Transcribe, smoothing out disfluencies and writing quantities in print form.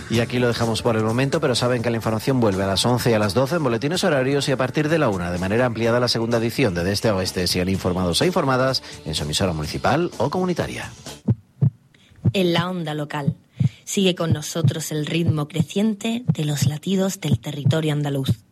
Y aquí lo dejamos por el momento, pero saben que la información vuelve a las 11 y a las 12 en boletines horarios y a partir de la 1 de manera ampliada la segunda edición de Este a Oeste. Sigan informados e informadas en su emisora municipal o comunitaria. En la onda local. Sigue con nosotros el ritmo creciente de los latidos del territorio andaluz.